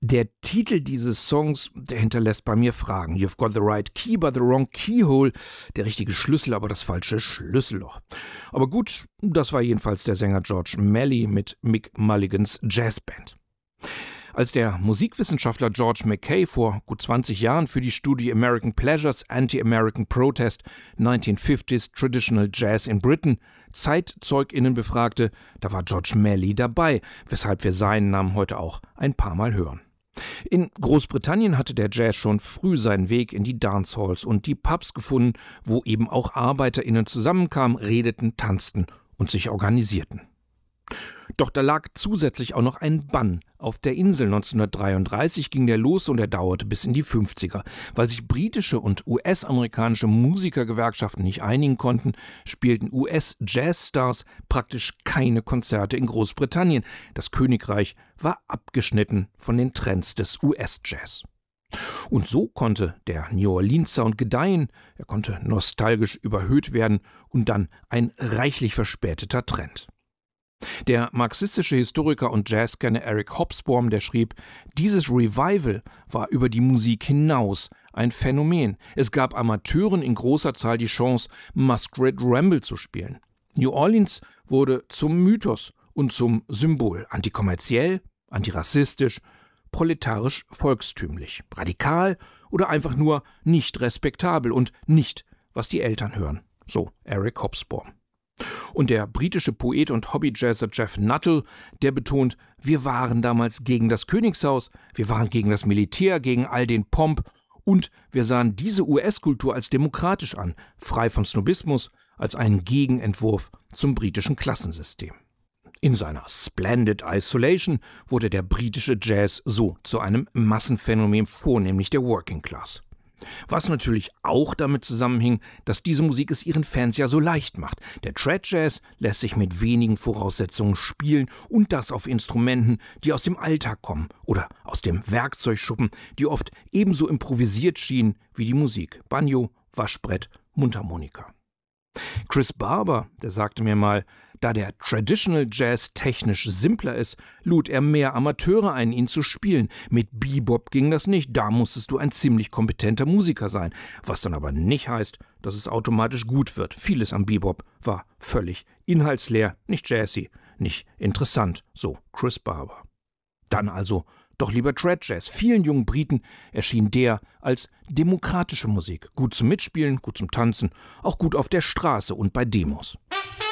Der Titel dieses Songs, der hinterlässt bei mir Fragen. You've got the right key, but the wrong keyhole. Der richtige Schlüssel, aber das falsche Schlüsselloch. Aber gut, das war jedenfalls der Sänger George Melly mit Mick Mulligans Jazzband. Als der Musikwissenschaftler George Mackay vor gut 20 Jahren für die Studie American Pleasures, Anti-American Protest, 1950s Traditional Jazz in Britain ZeitzeugInnen befragte, da war George Melly dabei, weshalb wir seinen Namen heute auch ein paar Mal hören. In Großbritannien hatte der Jazz schon früh seinen Weg in die Dancehalls und die Pubs gefunden, wo eben auch ArbeiterInnen zusammenkamen, redeten, tanzten und sich organisierten. Doch da lag zusätzlich auch noch ein Bann auf der Insel. 1933 ging der los und er dauerte bis in die 50er. Weil sich britische und US-amerikanische Musikergewerkschaften nicht einigen konnten, spielten US-Jazzstars praktisch keine Konzerte in Großbritannien. Das Königreich war abgeschnitten von den Trends des US-Jazz. Und so konnte der New Orleans-Sound gedeihen, er konnte nostalgisch überhöht werden und dann ein reichlich verspäteter Trend. Der marxistische Historiker und Jazzkenner Eric Hobsbawm, der schrieb, dieses Revival war über die Musik hinaus ein Phänomen. Es gab Amateuren in großer Zahl die Chance, Masquerade Ramble zu spielen. New Orleans wurde zum Mythos und zum Symbol. Antikommerziell, antirassistisch, proletarisch volkstümlich, radikal oder einfach nur nicht respektabel und nicht, was die Eltern hören. So Eric Hobsbawm. Und der britische Poet und Hobbyjazzer Jeff Nuttall, der betont, wir waren damals gegen das Königshaus, wir waren gegen das Militär, gegen all den Pomp und wir sahen diese US-Kultur als demokratisch an, frei von Snobismus, als einen Gegenentwurf zum britischen Klassensystem. In seiner Splendid Isolation wurde der britische Jazz so zu einem Massenphänomen, vornehmlich der Working Class. Was natürlich auch damit zusammenhing, dass diese Musik es ihren Fans ja so leicht macht. Der Trad-Jazz lässt sich mit wenigen Voraussetzungen spielen und das auf Instrumenten, die aus dem Alltag kommen oder aus dem Werkzeugschuppen, die oft ebenso improvisiert schienen wie die Musik. Banjo, Waschbrett, Mundharmonika. Chris Barber, der sagte mir mal, da der Traditional Jazz technisch simpler ist, lud er mehr Amateure ein, ihn zu spielen. Mit Bebop ging das nicht, da musstest du ein ziemlich kompetenter Musiker sein. Was dann aber nicht heißt, dass es automatisch gut wird. Vieles am Bebop war völlig inhaltsleer, nicht jazzy, nicht interessant, so Chris Barber. Dann also doch lieber Trad-Jazz. Vielen jungen Briten erschien der als demokratische Musik. Gut zum Mitspielen, gut zum Tanzen, auch gut auf der Straße und bei Demos.